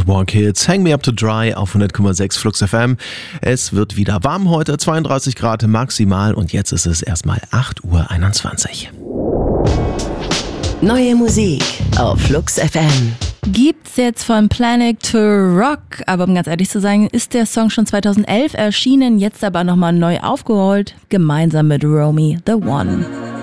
Sidewalk Hits, Hang Me Up to Dry auf 100,6 Flux FM. Es wird wieder warm heute, 32 Grad maximal und jetzt ist es erstmal 8:21 Uhr. Neue Musik auf Flux FM. Gibt's jetzt von Planet to Rock, aber um ganz ehrlich zu sein, ist der Song schon 2011 erschienen, jetzt aber nochmal neu aufgeholt, gemeinsam mit Romy the One.